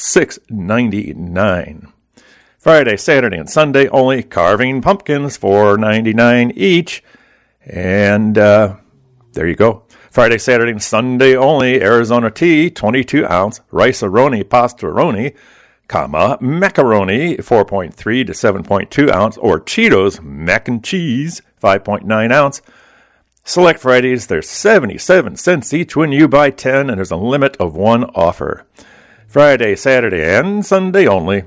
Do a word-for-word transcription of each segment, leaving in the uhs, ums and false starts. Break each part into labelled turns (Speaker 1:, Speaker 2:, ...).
Speaker 1: six ninety-nine. Friday, Saturday, and Sunday only carving pumpkins, four ninety-nine each. And uh, there you go. Friday, Saturday, and Sunday only Arizona tea, twenty-two ounce, rice-a-roni, pasta-roni, comma, macaroni, four point three to seven point two ounce, or Cheetos mac and cheese, five point nine ounce. Select varieties, they're seventy-seven cents each when you buy ten, and there's a limit of one offer. Friday, Saturday, and Sunday only.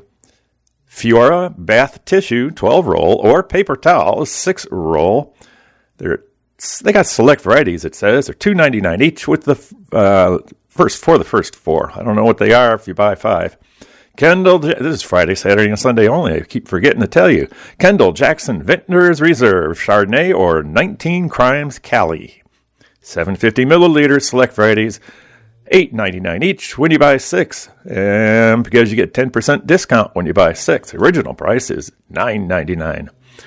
Speaker 1: Fiora bath tissue, twelve roll, or paper towel, six roll. They're, they got select varieties, it says. They're two ninety-nine each with the uh, first for the first four. I don't know what they are if you buy five. Kendall, this is Friday, Saturday, and Sunday only. I keep forgetting to tell you. Kendall Jackson Vintners Reserve Chardonnay or nineteen Crimes Cali. seven hundred fifty milliliters, select varieties, eight ninety-nine each when you buy six. And because you get ten percent discount when you buy six. Original price is nine ninety-nine.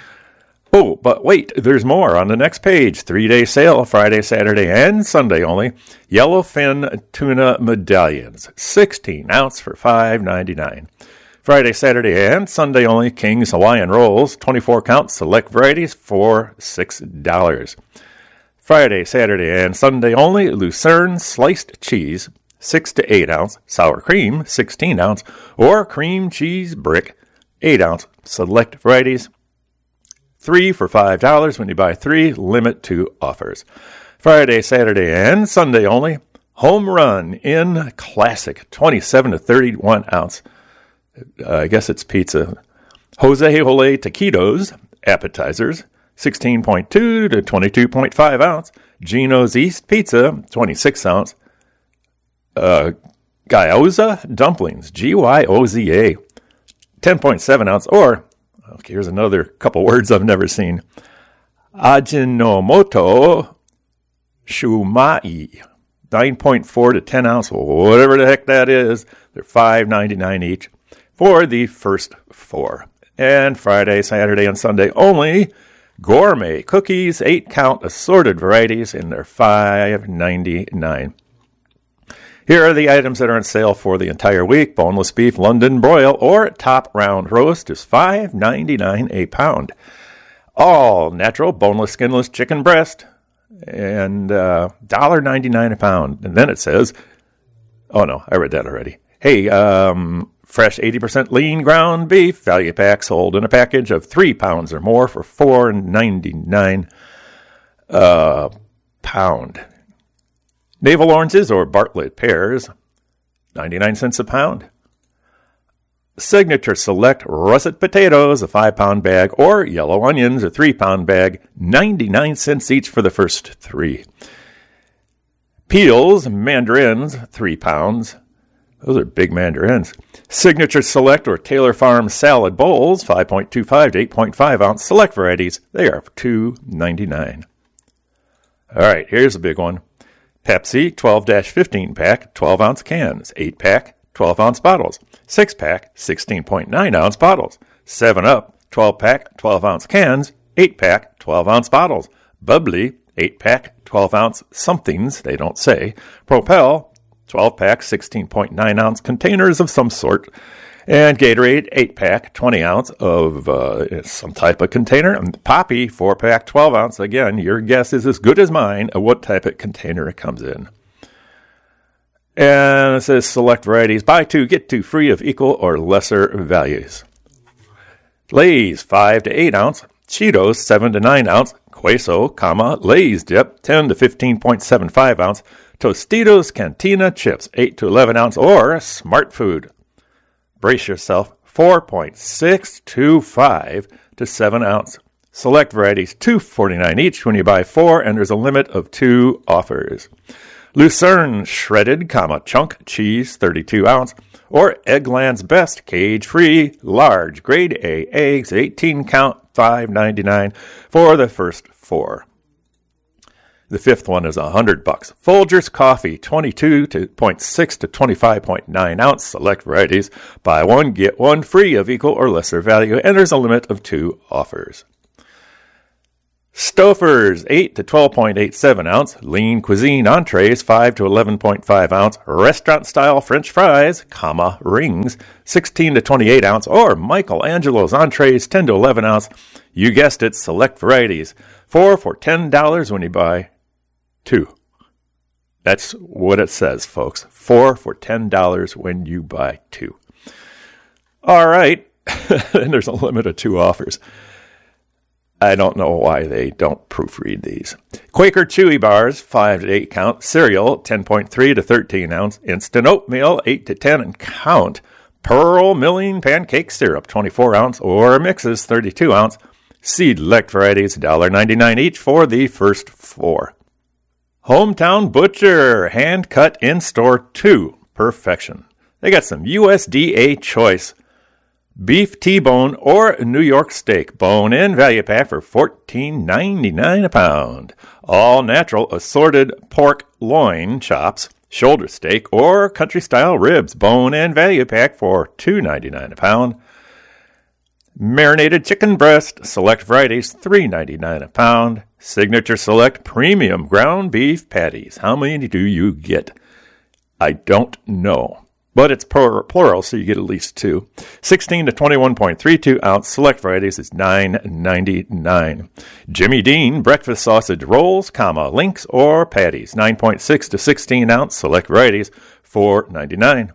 Speaker 1: Oh, but wait, there's more on the next page. Three-day sale, Friday, Saturday, and Sunday only. Yellowfin tuna medallions, sixteen ounce for five ninety-nine. Friday, Saturday, and Sunday only. King's Hawaiian rolls, twenty-four count, select varieties for six dollars. Friday, Saturday, and Sunday only. Lucerne sliced cheese, six to eight ounce. Sour cream, sixteen ounce. Or cream cheese brick, eight ounce. Select varieties. Three for five dollars when you buy three, limit two offers. Friday, Saturday, and Sunday only. Home Run in Classic, twenty-seven to thirty-one ounce. Uh, I guess it's pizza. Jose Ole Taquitos, appetizers, sixteen point two to twenty-two point five ounce. Gino's East Pizza, twenty-six ounce. Uh, Gyoza Dumplings, G Y O Z A, ten point seven ounce. Or, okay, here's another couple words I've never seen. Ajinomoto Shumai, nine point four to ten ounce, whatever the heck that is. They're five ninety-nine each for the first four. And Friday, Saturday, and Sunday only, gourmet cookies, eight count assorted varieties, and they're five ninety-nine. Here are the items that are on sale for the entire week. Boneless beef London broil or top round roast is five ninety-nine a pound. All natural boneless skinless chicken breast and uh, one ninety-nine a pound. And then it says, oh no, I read that already. Hey, um, fresh eighty percent lean ground beef value pack sold in a package of three pounds or more for four ninety-nine a pound. Navel oranges or Bartlett pears, ninety-nine cents a pound. Signature Select russet potatoes, a five-pound bag, or yellow onions, a three-pound bag, ninety-nine cents each for the first three. Peels, mandarins, three pounds. Those are big mandarins. Signature Select or Taylor Farm salad bowls, five point two five to eight point five ounce. Select varieties, they are two ninety-nine. All right, here's a big one. Pepsi twelve to fifteen pack, twelve ounce cans, eight pack, twelve ounce bottles, six pack, sixteen point nine ounce bottles, seven up, twelve pack, twelve ounce cans, eight pack, twelve ounce bottles, Bubbly, eight pack, twelve ounce somethings, they don't say, Propel, twelve pack, sixteen point nine ounce containers of some sort, and Gatorade, eight pack, twenty ounce of uh, some type of container, and Poppy, four pack, twelve ounce. Again, your guess is as good as mine of what type of container it comes in. And it says select varieties, buy two, get two free of equal or lesser values. Lay's, five to eight ounce, Cheetos, seven to nine ounce, Queso, comma, Lay's dip, ten to fifteen point seven five ounce, Tostitos Cantina chips, eight to eleven ounce, or Smart Food. Brace yourself, four point six two five to seven ounce. Select varieties, two forty-nine each when you buy four, and there's a limit of two offers. Lucerne shredded, comma, chunk cheese, thirty-two ounce, or Eggland's Best cage-free large grade A eggs, eighteen count, five ninety-nine for the first four. The fifth one is a hundred bucks. Folgers coffee, twenty-two point six to twenty-five point nine ounce. Select varieties. Buy one, get one free of equal or lesser value, and there's a limit of two offers. Stouffer's eight to twelve point eight seven ounce. Lean Cuisine entrees five to eleven point five ounce. Restaurant-style French fries, comma, rings, sixteen to twenty-eight ounce. Or Michelangelo's entrees, ten to eleven ounce. You guessed it, select varieties. Four for ten dollars when you buy two. That's what it says, folks. Four for ten dollars when you buy two. All right. And there's a limit of two offers. I don't know why they don't proofread these. Quaker Chewy Bars, five to eight count. Cereal, ten point three to thirteen ounce. Instant Oatmeal, eight to ten and count. Pearl Milling Pancake Syrup, twenty-four ounce. Or Mixes, thirty-two ounce. Select varieties, one dollar ninety-nine each for the first four. Hometown Butcher, hand cut in-store two. Perfection. They got some U S D A choice beef T-bone or New York steak, bone-in value pack for fourteen ninety-nine a pound. All natural assorted pork loin chops, shoulder steak, or country-style ribs, bone-in value pack for two ninety-nine a pound. Marinated chicken breast, select varieties, three ninety-nine a pound. Signature Select premium ground beef patties. How many do you get? I don't know. But it's plural, so you get at least two. sixteen to twenty-one point three two ounce select varieties is nine ninety-nine. Jimmy Dean breakfast sausage rolls, comma, links or patties, nine point six to sixteen ounce select varieties, four ninety-nine.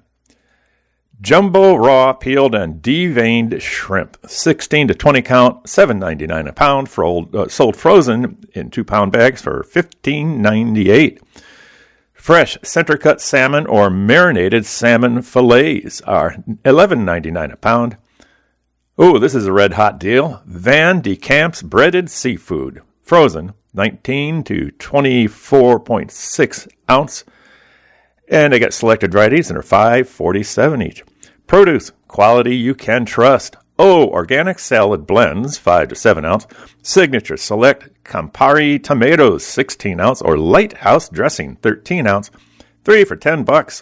Speaker 1: Jumbo raw peeled and deveined shrimp, sixteen to twenty count, seven ninety-nine a pound, frolled, uh, sold frozen in two pound bags for fifteen ninety-eight. Fresh center-cut salmon or marinated salmon fillets are eleven ninety-nine a pound. Oh, this is a red-hot deal. Van de Kamp's breaded seafood, frozen, nineteen to twenty-four point six ounce. And they got selected varieties and are five forty-seven each. Produce, quality you can trust. Oh, organic salad blends, five to seven ounce. Signature Select Campari tomatoes, sixteen ounce. Or Lighthouse dressing, thirteen ounce. Three for ten bucks.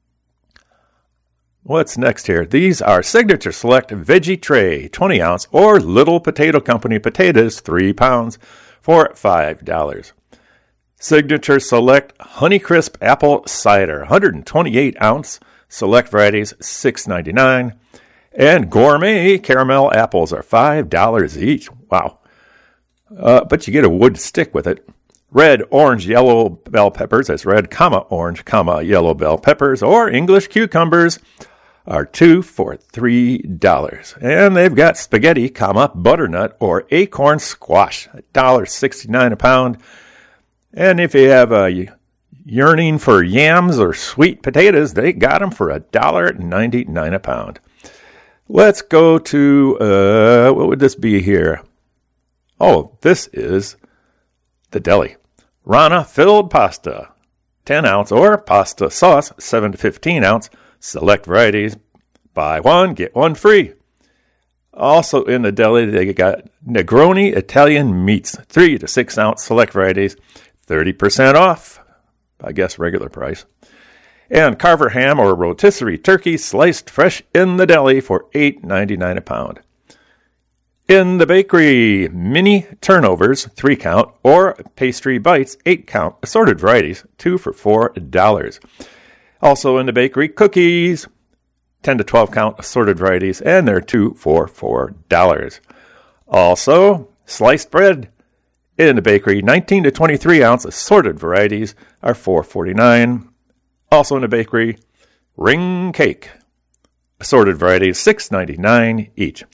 Speaker 1: What's next here? These are Signature Select Veggie Tray, twenty ounce. Or Little Potato Company potatoes, three pounds, for five dollars. Signature Select Honeycrisp Apple Cider, one hundred twenty-eight ounce. Select varieties, six ninety-nine. And Gourmet Caramel Apples are five dollars each. Wow. Uh, but you get a wood stick with it. Red, orange, yellow bell peppers, that's red, comma, orange, comma, yellow bell peppers, or English cucumbers are two for three dollars. And they've got spaghetti, comma, butternut, or acorn squash, one dollar sixty-nine a pound. And if you have a yearning for yams or sweet potatoes, they got them for one dollar ninety-nine a pound. Let's go to, uh, what would this be here? Oh, this is the deli. Rana filled pasta, ten ounce, or pasta sauce, seven to fifteen ounce. Select varieties, buy one, get one free. Also in the deli, they got Negroni Italian meats, three to six ounce. Select varieties, thirty percent off, I guess regular price. And Carver ham or rotisserie turkey sliced fresh in the deli for eight ninety-nine a pound. In the bakery, mini turnovers, three count, or pastry bites, eight count, assorted varieties, two for four dollars. Also in the bakery, cookies, ten to twelve count, assorted varieties, and they're two for four dollars. Also, sliced bread in the bakery, nineteen to twenty-three ounce, assorted varieties are four forty-nine. Also in the bakery, ring cake, assorted varieties, six ninety-nine each.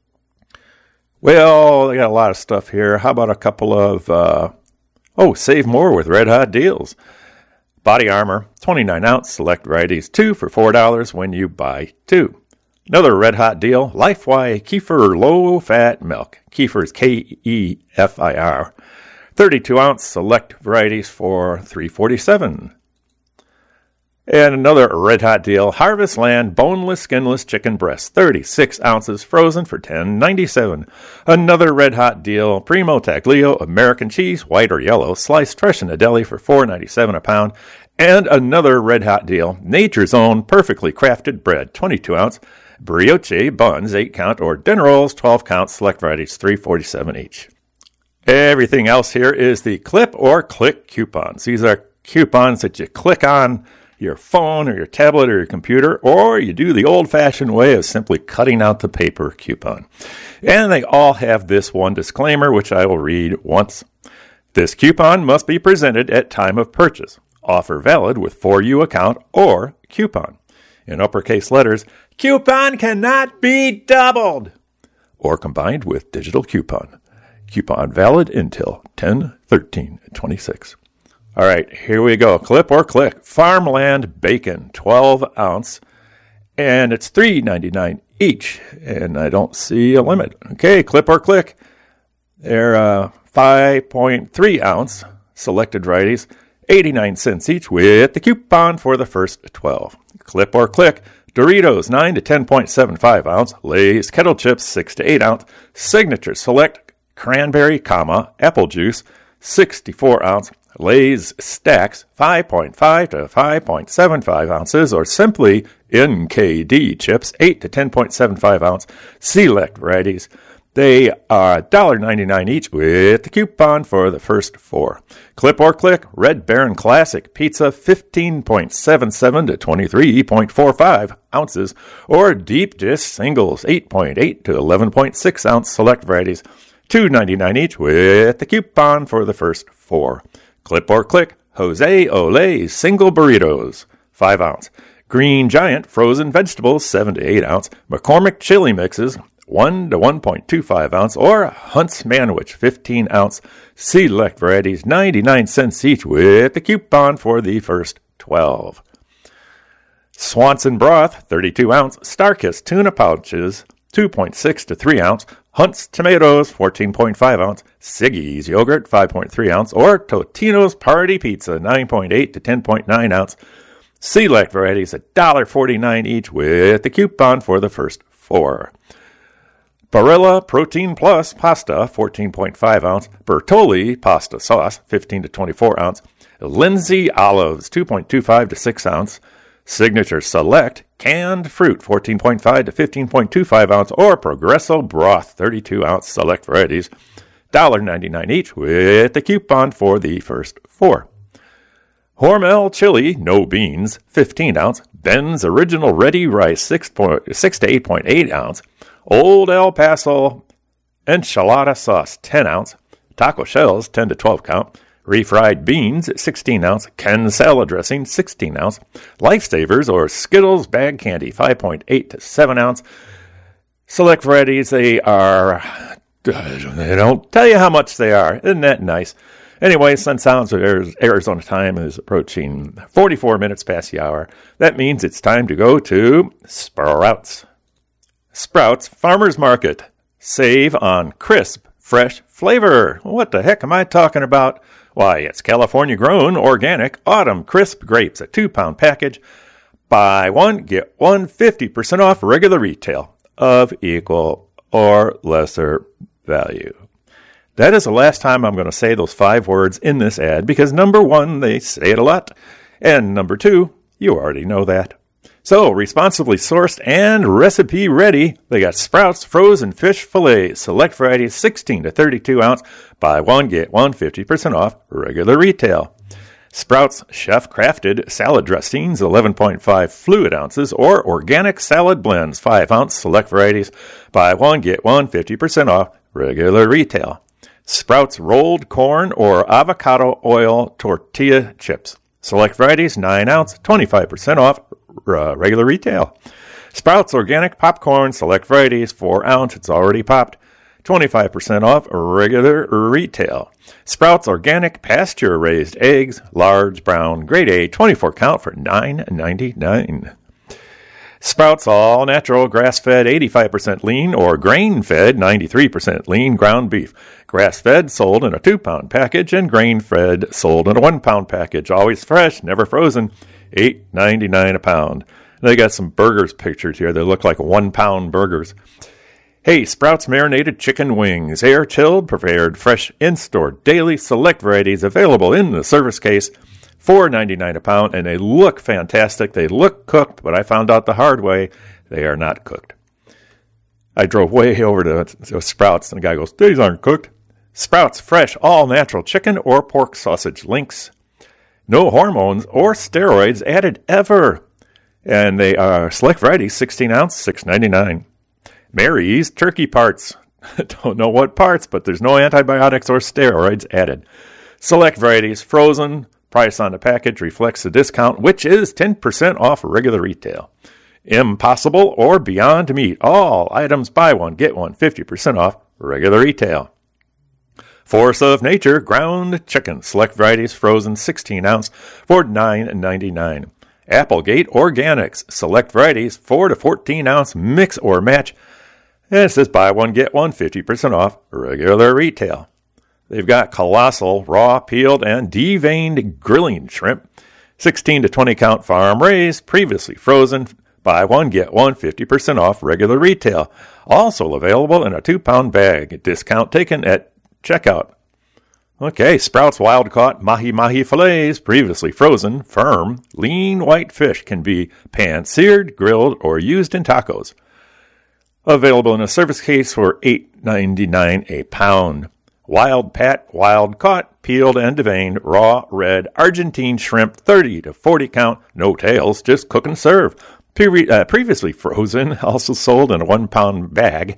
Speaker 1: Well, they got a lot of stuff here. How about a couple of, uh, oh, save more with red hot deals. Body Armor, twenty-nine ounce, select varieties, two for four dollars when you buy two. Another red hot deal, Lifeway Kefir Low Fat Milk. Kefir is K E F I R. thirty-two ounce, select varieties for three forty-seven. And another red hot deal, Harvest Land boneless, skinless chicken breast, thirty-six ounces, frozen for ten ninety-seven. Another red hot deal, Primo Taglio American cheese, white or yellow, sliced fresh in the deli for four ninety-seven a pound. And another red hot deal, Nature's Own perfectly crafted bread, twenty-two ounce, brioche buns, eight count, or dinner rolls, twelve count, select varieties, three forty-seven each. Everything else here is the clip or click coupons. These are coupons that you click on your phone or your tablet or your computer, or you do the old-fashioned way of simply cutting out the paper coupon. And they all have this one disclaimer, which I will read once. This coupon must be presented at time of purchase. Offer valid with for you account or coupon. In uppercase letters, coupon cannot be doubled or combined with digital coupon. Coupon valid until ten thirteen twenty-six. All right, here we go. Clip or click. Farmland bacon, twelve ounce, and it's three ninety-nine each, and I don't see a limit. Okay, clip or click. They're uh, five point three ounce selected varieties, eighty-nine cents each with the coupon for the first twelve. Clip or click. Doritos, nine to ten point seven five ounce. Lay's Kettle Chips, six to eight ounce. Signature Select Cranberry, comma, apple juice, sixty-four ounce. Lay's Stacks, five point five to five point seven five ounces, or simply N K D chips, eight to ten point seven five ounce. Select varieties. They are one dollar ninety-nine each with the coupon for the first four. Clip or click. Red Baron Classic Pizza, fifteen point seven seven to twenty-three point four five ounces, or Deep Dish Singles, eight point eight to eleven point six ounce select varieties. two ninety-nine each with the coupon for the first four. Clip or click. Jose Ole Single Burritos, five ounce. Green Giant Frozen Vegetables, seven to eight ounce. McCormick Chili Mixes, one to one point two five ounce, or Hunt's Manwich, fifteen ounce. Select varieties, ninety-nine cents each with the coupon for the first twelve. Swanson Broth, thirty-two ounce. Starkist Tuna Pouches, two point six to three ounce. Hunt's Tomatoes, fourteen point five ounce. Siggy's Yogurt, five point three ounce. Or Totino's Party Pizza, nine point eight to ten point nine ounce. Select varieties, one dollar forty-nine each with the coupon for the first four. Barilla Protein Plus Pasta, fourteen point five ounce. Bertolli Pasta Sauce, fifteen to twenty-four ounce. Lindsay Olives, two point two five to six ounce. Signature Select Canned Fruit, fourteen point five to fifteen point two five ounce, or Progresso Broth, thirty-two ounce select varieties, one dollar ninety-nine each with the coupon for the first four. Hormel Chili, no beans, fifteen ounce. Ben's Original Ready Rice, six, point, six to eight point eight ounce. Old El Paso Enchilada Sauce, ten ounce. Taco Shells, ten to twelve count. Refried beans, sixteen ounce. Ken salad dressing, sixteen ounce. Lifesavers or Skittles bag candy, five point eight to seven ounce. Select varieties, they are, they don't tell you how much they are. Isn't that nice? Anyway, Sun Sounds of Arizona time is approaching forty-four minutes past the hour. That means it's time to go to Sprouts. Sprouts Farmers Market. Save on crisp, fresh flavor. What the heck am I talking about? Why, it's California-grown, organic, autumn crisp grapes, a two-pound package. Buy one, get one, fifty percent off regular retail of equal or lesser value. That is the last time I'm going to say those five words in this ad, because number one, they say it a lot, and number two, you already know that. So, responsibly sourced and recipe ready, they got Sprouts frozen fish fillets, select varieties, sixteen to thirty-two ounce. Buy one, get one, fifty percent off regular retail. Sprouts chef-crafted salad dressings, eleven point five fluid ounces, or organic salad blends, five ounce, select varieties. Buy one, get one, fifty percent off regular retail. Sprouts rolled corn or avocado oil tortilla chips. Select varieties, nine ounce, twenty-five percent off uh, regular retail. Sprouts organic popcorn, select varieties, four ounce, it's already popped, twenty-five percent off regular retail. Sprouts organic pasture-raised eggs, large brown, grade A, twenty-four count for nine ninety-nine. Sprouts all-natural, grass-fed, eighty-five percent lean, or grain-fed, ninety-three percent lean ground beef. Grass-fed, sold in a two-pound package, and grain-fed, sold in a one-pound package. Always fresh, never frozen, eight ninety-nine a pound. They got some burgers pictured here. They look like one-pound burgers. Hey, Sprouts marinated chicken wings, air-chilled, prepared, fresh, in-store, daily, select varieties, available in the service case. four ninety-nine a pound, and they look fantastic. They look cooked, but I found out the hard way, they are not cooked. I drove way over to, to Sprouts, and the guy goes, these aren't cooked. Sprouts fresh all-natural chicken or pork sausage links. No hormones or steroids added ever. And they are select varieties, sixteen ounce, six ninety-nine. Mary's turkey parts. Don't know what parts, but there's no antibiotics or steroids added. Select varieties, frozen. Price on the package reflects the discount, which is ten percent off regular retail. Impossible or Beyond Meat. All items buy one, get one, fifty percent off regular retail. Force of Nature ground chicken. Select varieties, frozen, sixteen ounce for nine ninety-nine. Applegate Organics. Select varieties, four to fourteen ounce mix or match. And it says buy one, get one, fifty percent off regular retail. They've got Colossal raw, peeled, and deveined grilling shrimp. sixteen to twenty count farm raised, previously frozen. Buy one, get one, fifty percent off regular retail. Also available in a two pound bag. Discount taken at checkout. Okay, Sprouts wild caught mahi-mahi fillets, previously frozen, firm, lean white fish can be pan-seared, grilled, or used in tacos. Available in a service case for eight ninety-nine a pound. Wild Pat, wild caught, peeled and deveined, raw, red, Argentine shrimp, thirty to forty count, no tails, just cook and serve. Pre- uh, previously frozen, also sold in a one pound bag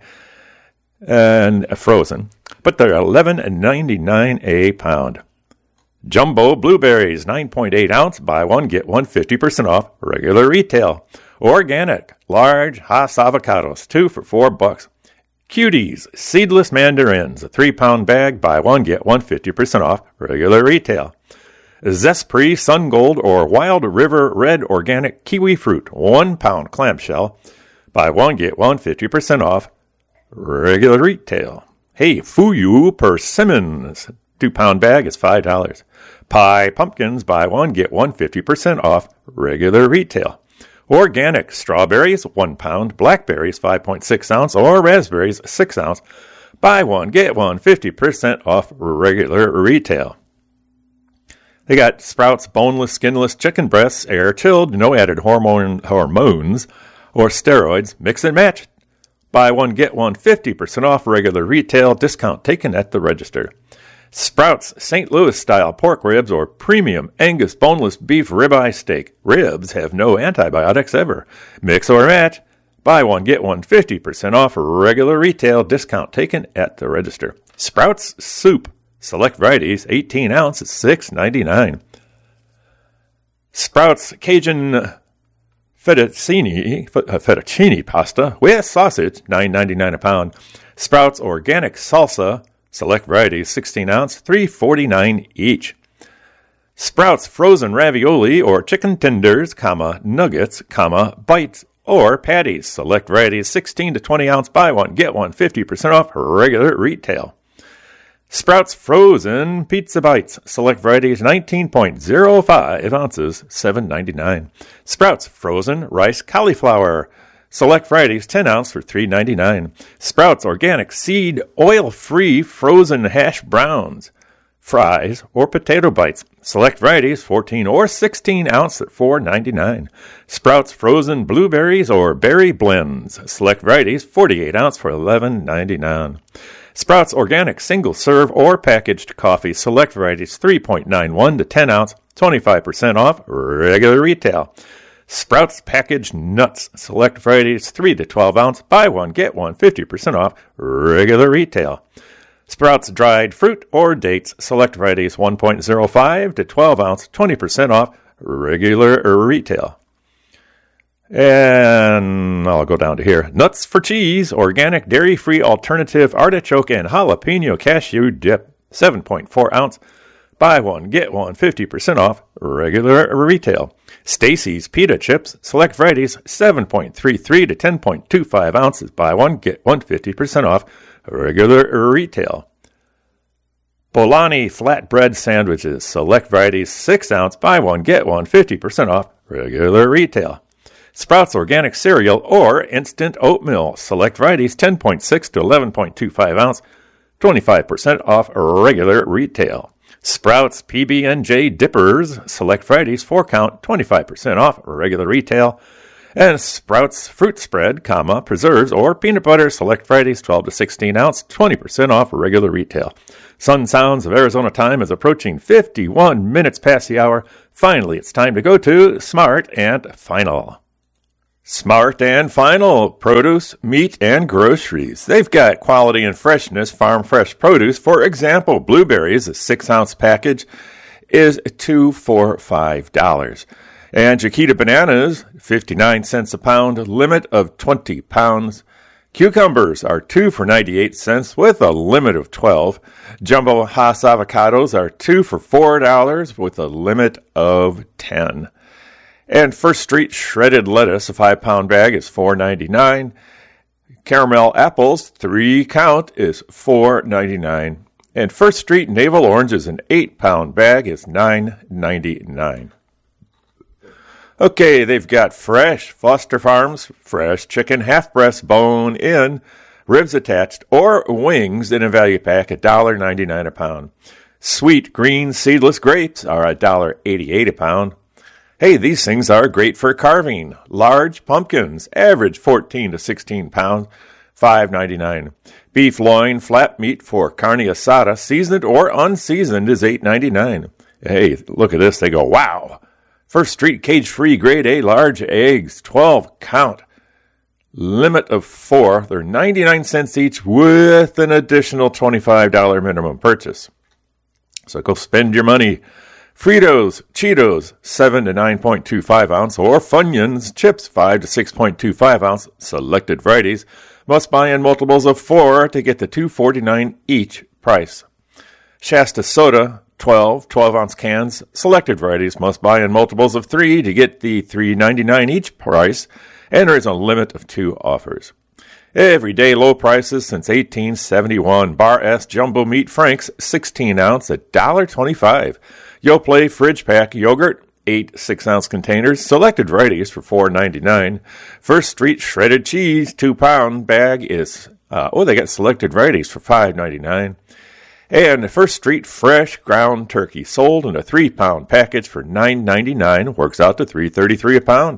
Speaker 1: and frozen, but they're eleven ninety-nine a pound. Jumbo blueberries, nine point eight ounce, buy one, get one, fifty percent off regular retail. Organic, large Hass avocados, two for four bucks. Cuties, seedless mandarins, a three pound bag, buy one, get one, fifty percent off regular retail. Zespri Sun Gold or Wild River Red Organic Kiwi Fruit, one pound clamshell, buy one, get one, fifty percent off regular retail. Hey, Fuyu Persimmons, two pound bag is five dollars. Pie Pumpkins, buy one, get one, fifty percent off regular retail. Organic strawberries, one pound, blackberries, five point six ounce, or raspberries, six ounce. Buy one, get one, fifty percent off regular retail. They got Sprouts boneless, skinless chicken breasts, air chilled, no added hormone hormones or steroids, mix and match. Buy one, get one, fifty percent off regular retail, discount taken at the register. Sprouts Saint Louis style pork ribs or premium Angus boneless beef ribeye steak. Ribs have no antibiotics ever. Mix or match. Buy one, get one, fifty percent off regular retail, discount taken at the register. Sprouts soup. Select varieties, eighteen ounce, six ninety-nine. Sprouts Cajun fettuccine, fettuccine pasta with sausage, nine ninety-nine a pound. Sprouts organic salsa. Select varieties, sixteen ounce, three forty-nine each. Sprouts frozen ravioli or chicken tenders, comma, nuggets, comma, bites, or patties. Select varieties, sixteen to twenty ounce, buy one, get one, fifty percent off regular retail. Sprouts frozen pizza bites. Select varieties, nineteen point oh five ounces, seven ninety-nine. Sprouts frozen rice cauliflower. Select varieties, ten ounce for three ninety-nine. Sprouts organic seed oil-free frozen hash browns, fries, or potato bites. Select varieties, fourteen or sixteen ounce at four ninety-nine. Sprouts frozen blueberries or berry blends. Select varieties, forty-eight ounce for eleven ninety-nine. Sprouts organic single serve or packaged coffee. Select varieties, three point nine one to ten ounce, twenty-five percent off regular retail. Sprouts packaged nuts. Select varieties, three to twelve ounce. Buy one, get one, fifty percent off regular retail. Sprouts dried fruit or dates. Select varieties, one point oh five to twelve ounce, twenty percent off regular retail. And I'll go down to here. Nuts for cheese. Organic dairy-free alternative artichoke and jalapeno cashew dip. seven point four ounce. Buy one, get one, fifty percent off regular retail. Stacy's pita chips. Select varieties, seven point three three to ten point two five ounces. Buy one, get one, fifty percent off regular retail. Bolani flatbread sandwiches. Select varieties, six ounce. Buy one, get one, fifty percent off regular retail. Sprouts organic cereal or instant oatmeal. Select varieties, ten point six to eleven point two five ounce. twenty-five percent off regular retail. Sprouts P B and J dippers. Select varieties, four count, twenty-five percent off regular retail. And Sprouts Fruit Spread, comma, preserves, or peanut butter, select Fridays, twelve to sixteen ounce, twenty percent off regular retail. Sun Sounds of Arizona time is approaching fifty-one minutes past the hour. Finally, it's time to go to Smart and Final. Smart and Final, produce, meat, and groceries. They've got quality and freshness, farm fresh produce. For example, blueberries, a six ounce package, is two for five dollars. And Chiquita bananas, fifty-nine cents a pound, limit of twenty pounds. Cucumbers are two for ninety-eight cents with a limit of twelve. Jumbo Hass avocados are two for four dollars with a limit of ten. And First Street shredded lettuce, a five pound bag, is four ninety-nine. Caramel apples, three count, is four ninety-nine. And First Street navel oranges, an eight pound bag, is nine ninety-nine. Okay, they've got fresh Foster Farms, fresh chicken, half breast, bone in, ribs attached, or wings in a value pack, one dollar ninety-nine a pound. Sweet green seedless grapes are one dollar eighty-eight a pound. Hey, these things are great for carving. Large pumpkins, average fourteen to sixteen pounds, five ninety-nine. Beef loin, flat meat for carne asada, seasoned or unseasoned, is eight ninety-nine. Hey, look at this. They go, wow. First Street cage-free grade A large eggs, twelve count. Limit of four. They're ninety-nine cents each with an additional twenty-five dollars minimum purchase. So go spend your money. Fritos, Cheetos, seven to nine point two five ounce, or Funyuns, chips, five to six point two five ounce, selected varieties. Must buy in multiples of four to get the two forty-nine each price. Shasta soda, twelve, twelve ounce cans, selected varieties. Must buy in multiples of three to get the three ninety-nine each price, and there is a limit of two offers. Everyday low prices since eighteen seventy-one. Bar S Jumbo Meat Franks, sixteen ounce, one dollar twenty-five. Yoplait Fridge Pack Yogurt, eight six ounce containers, selected varieties for four ninety-nine. First Street Shredded Cheese, two pound bag is, uh, oh, they got selected varieties for five ninety-nine. And First Street Fresh Ground Turkey sold in a three pound package for nine ninety-nine, works out to three thirty-three a pound.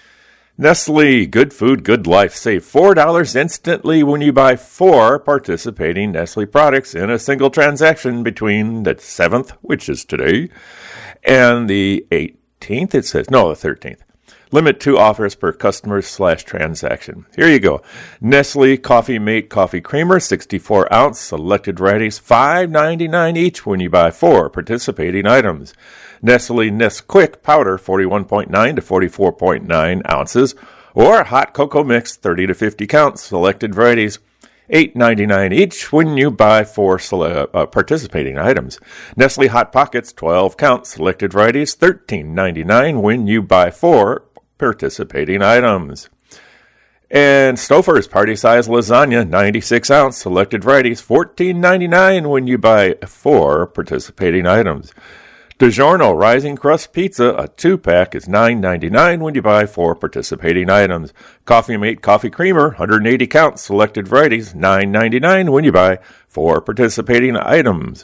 Speaker 1: Nestle, Good Food, Good Life. Save four dollars instantly when you buy four participating Nestle products in a single transaction between the seventh, which is today, and the eighteenth, it says, no, the thirteenth. Limit two offers per customer slash transaction. Here you go. Nestle Coffee Mate Coffee Creamer, sixty-four ounce, selected varieties, five ninety-nine each when you buy four participating items. Nestle Nesquik Powder, forty-one point nine to forty-four point nine ounces, or Hot Cocoa Mix, thirty to fifty count, selected varieties, eight ninety-nine each when you buy four sele- uh, participating items. Nestle Hot Pockets, twelve count, selected varieties, thirteen ninety-nine when you buy four participating items. And Stouffer's Party Size Lasagna, ninety-six ounce, selected varieties, fourteen ninety-nine when you buy four participating items. DiGiorno Rising Crust Pizza, a two-pack, is nine ninety-nine when you buy four participating items. Coffee Mate Coffee Creamer, one hundred eighty count, selected varieties, nine ninety-nine when you buy four participating items.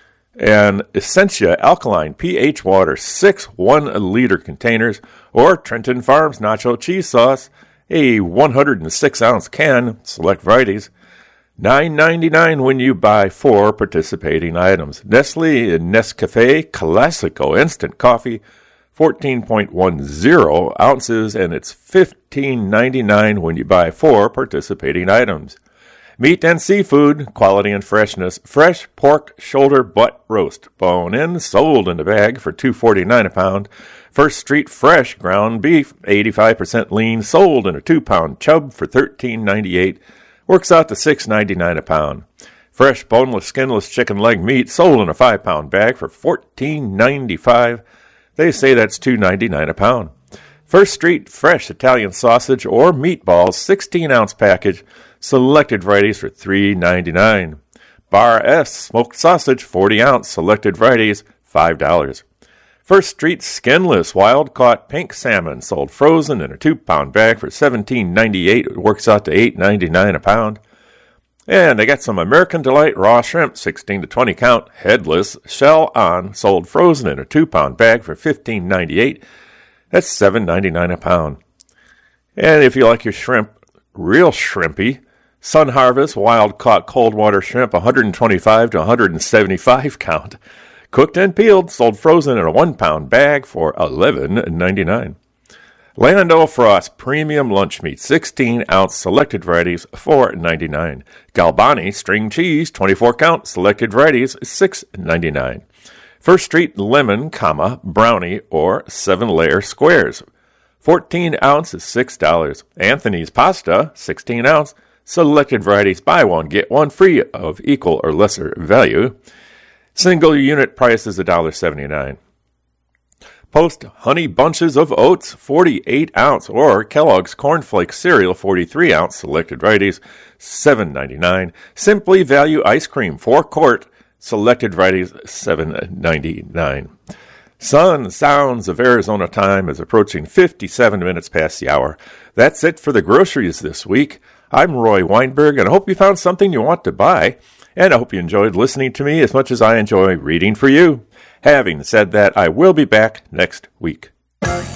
Speaker 1: And Essentia Alkaline pH Water, six one-liter containers, or Trenton Farms Nacho Cheese Sauce, a one hundred six ounce can, select varieties, nine ninety-nine when you buy four participating items. Nestle Nescafe Classico Instant Coffee, fourteen point one zero ounces, and it's fifteen ninety-nine when you buy four participating items. Meat and seafood, quality and freshness, fresh pork shoulder butt roast, bone in, sold in a bag for two forty-nine a pound. First Street Fresh ground beef, eighty-five percent lean, sold in a two pound chub for thirteen ninety-eight. Works out to six ninety-nine a pound. Fresh boneless, skinless chicken leg meat, sold in a five pound bag for fourteen ninety-five. They say that's two ninety-nine a pound. First Street Fresh Italian sausage or meatballs, sixteen ounce package, selected varieties for three ninety-nine. Bar S smoked sausage, forty ounce, selected varieties, five dollars. First Street Skinless wild-caught pink salmon, sold frozen in a two pound bag for seventeen ninety-eight. It works out to eight ninety-nine a pound. And they got some American Delight raw shrimp, sixteen to twenty count, headless, shell on, sold frozen in a two pound bag for fifteen ninety-eight. That's seven ninety-nine a pound. And if you like your shrimp real shrimpy, Sun Harvest wild caught cold water shrimp one hundred twenty-five to one hundred seventy-five count. Cooked and peeled, sold frozen in a one pound bag for eleven ninety-nine. Land O'Frost Premium Lunch Meat, sixteen ounce selected varieties, four ninety-nine. Galbani String Cheese, twenty-four count selected varieties, six ninety-nine. First Street Lemon, comma, Brownie or seven layer squares, fourteen ounce is six dollars. Anthony's Pasta, sixteen ounce, selected varieties, buy one, get one free of equal or lesser value. Single unit price is one dollar seventy-nine. Post Honey Bunches of Oats, forty-eight ounce, or Kellogg's Cornflake Cereal, forty-three ounce, selected varieties, seven ninety-nine. Simply Value Ice Cream, four quart, selected varieties, seven ninety-nine. Sun Sounds of Arizona time is approaching fifty-seven minutes past the hour. That's it for the groceries this week. I'm Roy Weinberg, and I hope you found something you want to buy, and I hope you enjoyed listening to me as much as I enjoy reading for you. Having said that, I will be back next week.